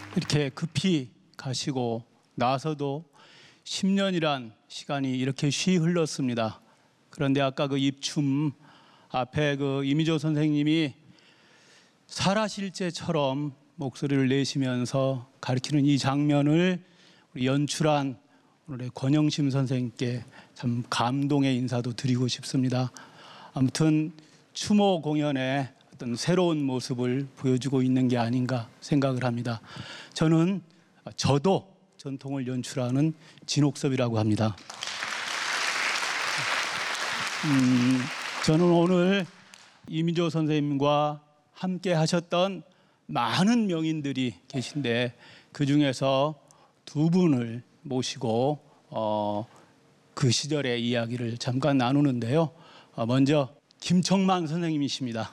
이렇게 급히 가시고 나서도 10년이란 시간이 이렇게 쉬 흘렀습니다. 그런데 아까 그 입춤 앞에 그 이미조 선생님이 살아실제처럼 목소리를 내시면서 가르치는 이 장면을 우리 연출한 오늘의 권영심 선생님께 참 감동의 인사도 드리고 싶습니다. 아무튼 추모 공연의 어떤 새로운 모습을 보여주고 있는 게 아닌가 생각을 합니다. 저도 전통을 연출하는 진옥섭이라고 합니다. 저는 오늘 이미조 선생님과 함께 하셨던 많은 명인들이 계신데 그 중에서 두 분을 모시고 그 시절의 이야기를 잠깐 나누는데요. 먼저 김청만 선생님이십니다.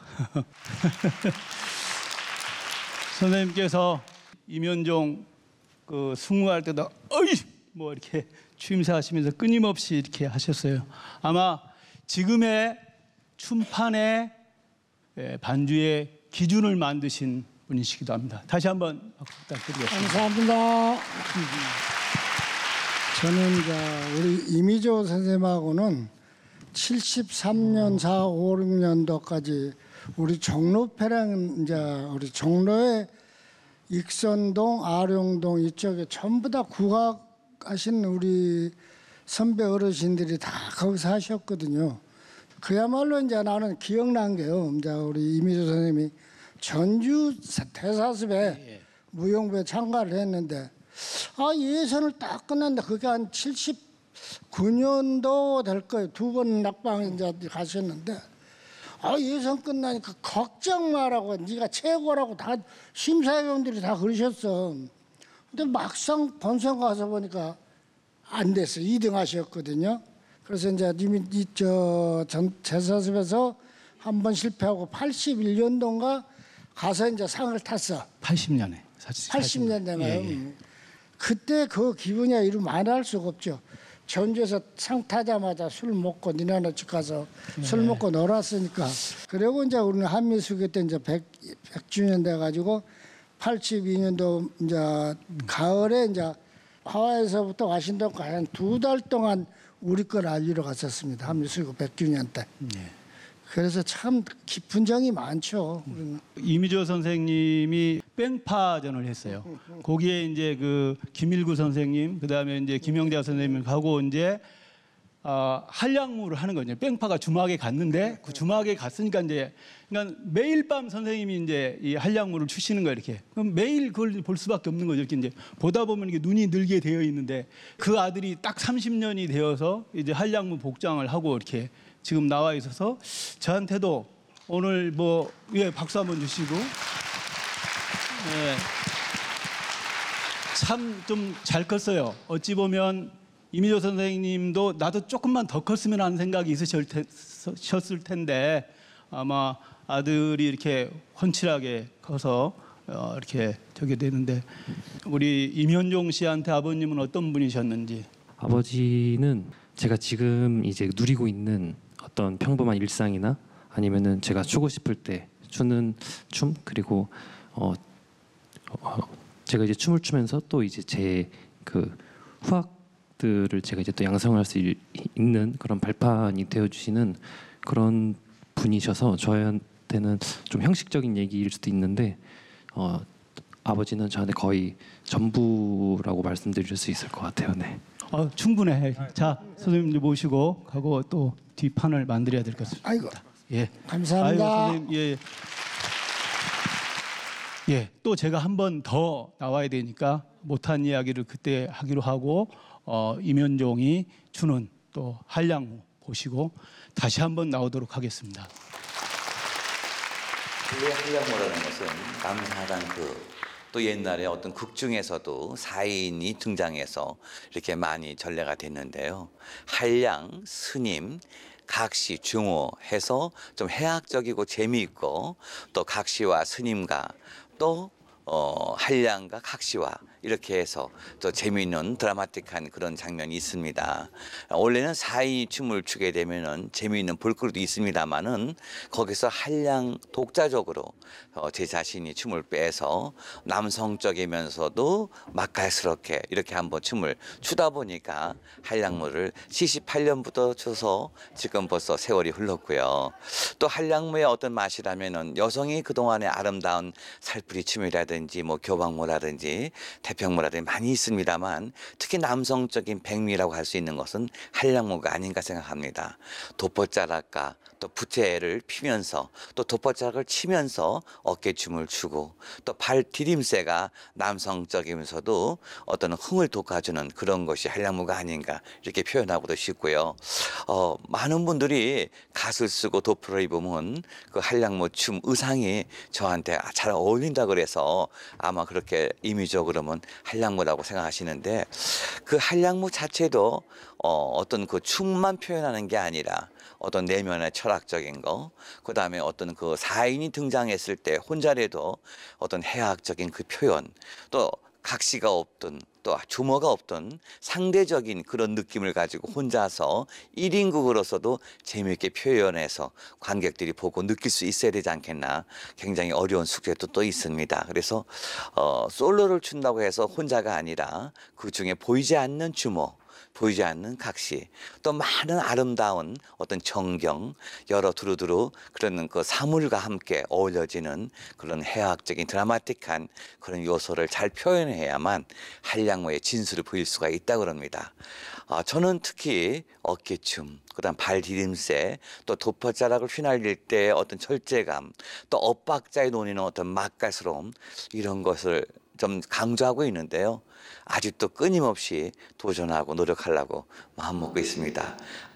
선생님께서 임현종 그 승무할 때도 뭐 이렇게 추임새하시면서 끊임없이 이렇게 하셨어요. 아마 지금의 춤판의 반주의 기준을 만드신 분이시기도 합니다. 다시 한번 부탁드리겠습니다. 감사합니다. 저는 우리 이미조 선생님하고는 73년 4, 5, 6년도까지 우리 종로패랑 우리 종로의 익선동, 아룡동 이쪽에 전부 다 국악하신 우리 선배 어르신들이 다 거기서 하셨거든요. 그야말로 나는 기억난 게요. 우리 이미조 선생님이 전주 대사습에 무용부에 참가를 했는데 예선을 딱 끝났는데 그게 한 79년도 될 거예요. 두 번 낙방 가셨는데 예선 끝나니까 걱정 마라고 네가 최고라고 다 심사위원들이 다 그러셨어. 근데 막상 본선 가서 보니까 안 됐어요. 2등 하셨거든요. 그래서 제사습에서 한 번 실패하고 81년도인가 가서 상을 탔어. 80년에. 80년 되나요? 그때 그 기분이 이루 말할 수가 없죠. 전주에서 상 타자마자 술 먹고 니네나 집 가서 술 먹고 놀았으니까. 그리고 우리는 한미수교 때 100주년 돼가지고 82년도 가을에 하와이에서부터 와신턴까지 한 2달 동안 우리 걸 알리러 갔었습니다. 한미수교 100주년 때. 그래서 참 깊은 정이 많죠. 우리는. 이미조 선생님이 뺑파전을 했어요. 거기에 그 김일구 선생님, 그다음에 김영자 선생님하고 한량무를 하는 거죠. 뺑파가 주막에 갔는데 그 주막에 갔으니까 그러니까 매일 밤 선생님이 이 한량무를 추시는 거예요. 이렇게. 그럼 매일 그걸 볼 수밖에 없는 거죠. 이렇게 보다 보면 이게 눈이 늘게 되어 있는데 그 아들이 딱 30년이 되어서 한량무 복장을 하고 이렇게 지금 나와 있어서 저한테도 오늘 박수 한번 주시고 참 좀 잘 컸어요. 어찌 보면 이미조 선생님도 나도 조금만 더 컸으면 하는 생각이 있으셨을 텐데 아마 아들이 이렇게 훤칠하게 커서 이렇게 저게 되는데 우리 임현종 씨한테 아버님은 어떤 분이셨는지? 아버지는 제가 지금 누리고 있는 어떤 평범한 일상이나 아니면은 제가 추고 싶을 때 추는 춤 그리고 제가 춤을 추면서 또 제 그 후학들을 제가 또 양성할 수 있는 그런 발판이 되어 주시는 그런 분이셔서 저한테는 좀 형식적인 얘기일 수도 있는데 아버지는 저한테 거의 전부라고 말씀드릴 수 있을 것 같아요. 네. 충분해. 자, 선생님 모시고 가고 또 뒷판을 만들어야 될 것 같습니다. 아이고, 예, 감사합니다. 선생님, 또 제가 한 번 더 나와야 되니까 못한 이야기를 그때 하기로 하고 임현종이 추는 또 한량무 보시고 다시 한번 나오도록 하겠습니다. 원래 한량무라는 것은 남사단 또 옛날에 어떤 극 중에서도 사인이 등장해서 이렇게 많이 전래가 됐는데요. 한량, 스님, 각시, 중호 해서 좀 해학적이고 재미있고 또 각시와 스님과 또 한량과 각시와 이렇게 해서 또 재미있는 드라마틱한 그런 장면이 있습니다. 원래는 4인이 춤을 추게 되면은 재미있는 볼거리도 있습니다만은 거기서 한량 독자적으로 제 자신이 춤을 빼서 남성적이면서도 맛깔스럽게 이렇게 한번 춤을 추다 보니까 한량무를 78년부터 춰서 지금 벌써 세월이 흘렀고요. 또 한량무의 어떤 맛이라면은 여성이 그동안의 아름다운 살풀이 춤이라든지 뭐 교방무라든지 태평무라든지 많이 있습니다만 특히 남성적인 백미라고 할 수 있는 것은 한량무가 아닌가 생각합니다. 돋보자락과 또 부채를 피면서 또 돋보자락을 치면서 어깨춤을 추고 또 발 디딤새가 남성적이면서도 어떤 흥을 돋궈주는 그런 것이 한량무가 아닌가 이렇게 표현하고도 싶고요. 많은 분들이 갓을 쓰고 도프를 입으면 그 한량무 춤 의상이 저한테 잘 어울린다 그래서 아마 그렇게 임의적으로는 한량무라고 생각하시는데 그 한량무 자체도 어떤 그 춤만 표현하는 게 아니라 어떤 내면의 철학적인 거, 그 다음에 어떤 그 4인이 등장했을 때 혼자라도 어떤 해학적인 그 표현, 또 각시가 없던 또 주모가 없던 상대적인 그런 느낌을 가지고 혼자서 1인극으로서도 재미있게 표현해서 관객들이 보고 느낄 수 있어야 되지 않겠나. 굉장히 어려운 숙제도 또 있습니다. 그래서 솔로를 춘다고 해서 혼자가 아니라 그 중에 보이지 않는 주모, 보이지 않는 각시, 또 많은 아름다운 어떤 정경, 여러 두루두루 그런 그 사물과 함께 어울려지는 그런 해학적인 드라마틱한 그런 요소를 잘 표현해야만 한량무의 진수를 보일 수가 있다고 그럽니다. 저는 특히 어깨춤, 그다음 발 디딤새, 또 돋보자락을 휘날릴 때 어떤 절제감, 또 엇박자에 놓이는 어떤 맛깔스러움 이런 것을 좀 강조하고 있는데요. 아직도 끊임없이 도전하고 노력하려고 마음먹고 있습니다.